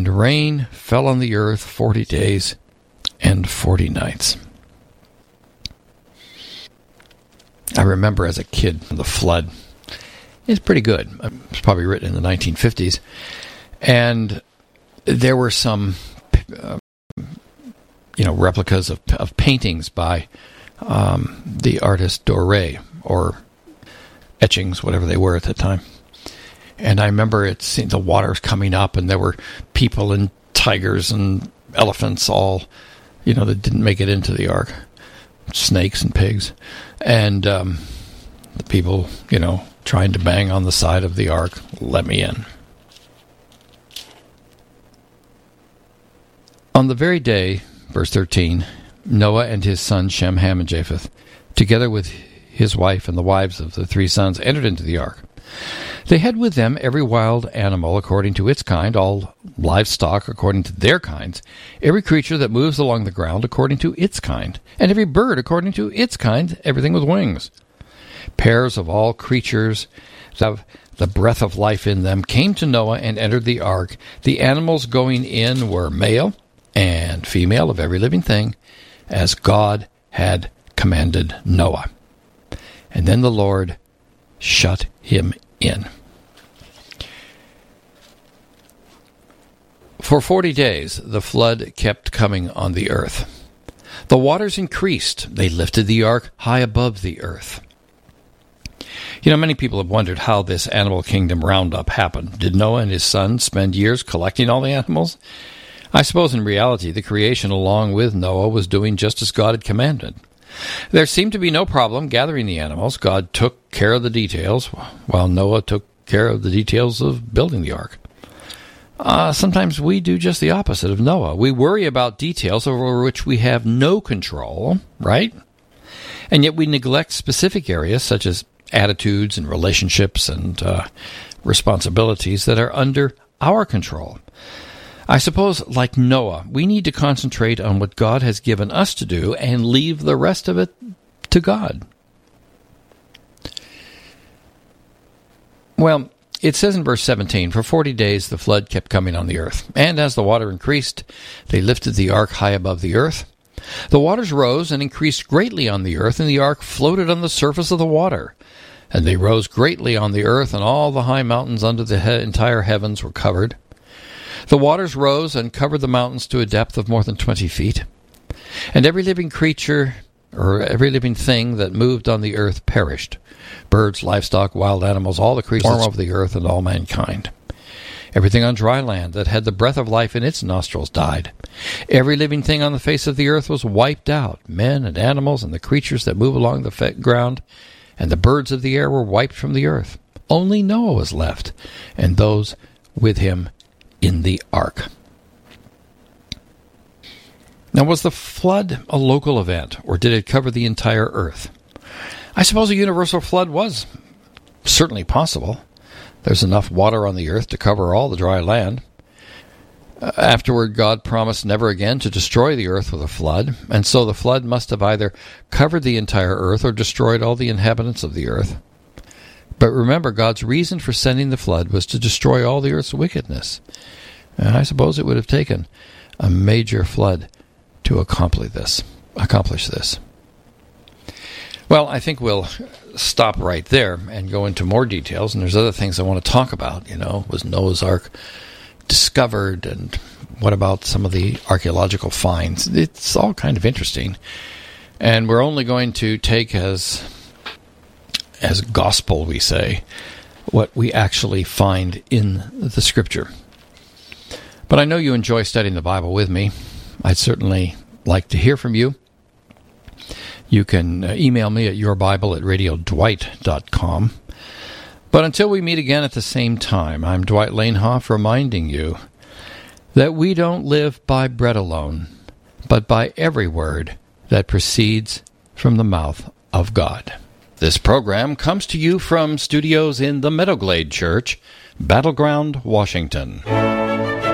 and rain fell on the earth 40 days and 40 nights. I remember as a kid, the flood is pretty good. It was probably written in the 1950s. And there were some, replicas of paintings by the artist Doré, or etchings, whatever they were at the time. And I remember the waters coming up, and there were people and tigers and elephants all, that didn't make it into the ark. Snakes and pigs. And the people, trying to bang on the side of the ark, let me in. On the very day, verse 13, Noah and his sons Shem, Ham, and Japheth, together with his wife and the wives of the 3 sons, entered into the ark. They had with them every wild animal according to its kind, all livestock according to their kinds, every creature that moves along the ground according to its kind, and every bird according to its kind, everything with wings. Pairs of all creatures that have the breath of life in them came to Noah and entered the ark. The animals going in were male and female of every living thing, as God had commanded Noah. And then the Lord shut him in. For 40 days the flood kept coming on the earth. The waters increased. They lifted the ark high above the earth. Many people have wondered how this animal kingdom roundup happened. Did Noah and his sons spend years collecting all the animals? I suppose in reality the creation along with Noah was doing just as God had commanded. There seemed to be no problem gathering the animals. God took care of the details, while Noah took care of the details of building the ark. Sometimes we do just the opposite of Noah. We worry about details over which we have no control, right? And yet we neglect specific areas such as attitudes and relationships and responsibilities that are under our control. I suppose, like Noah, we need to concentrate on what God has given us to do and leave the rest of it to God. Well, it says in verse 17, for 40 days the flood kept coming on the earth, and as the water increased, they lifted the ark high above the earth. The waters rose and increased greatly on the earth, and the ark floated on the surface of the water. And they rose greatly on the earth, and all the high mountains under the entire heavens were covered. The waters rose and covered the mountains to a depth of more than 20 feet. And every living creature, or every living thing that moved on the earth perished. Birds, livestock, wild animals, all the creatures of the earth, and all mankind. Everything on dry land that had the breath of life in its nostrils died. Every living thing on the face of the earth was wiped out, men and animals and the creatures that move along the ground, and the birds of the air were wiped from the earth. Only Noah was left, and those with him in the ark. Now, was the flood a local event, or did it cover the entire earth? I suppose a universal flood was certainly possible. There's enough water on the earth to cover all the dry land. Afterward, God promised never again to destroy the earth with a flood, and so the flood must have either covered the entire earth or destroyed all the inhabitants of the earth. But remember, God's reason for sending the flood was to destroy all the earth's wickedness. And I suppose it would have taken a major flood to accomplish this. Well, I think we'll stop right there and go into more details. And there's other things I want to talk about. Was Noah's Ark discovered, and what about some of the archaeological finds? It's all kind of interesting. And we're only going to take as gospel, we say, what we actually find in the Scripture. But I know you enjoy studying the Bible with me. I'd certainly like to hear from you. You can email me at yourbible@radiodwight.com. But until we meet again at the same time, I'm Dwight Lanehoff reminding you that we don't live by bread alone, but by every word that proceeds from the mouth of God. This program comes to you from studios in the Meadowglade Church, Battleground, Washington.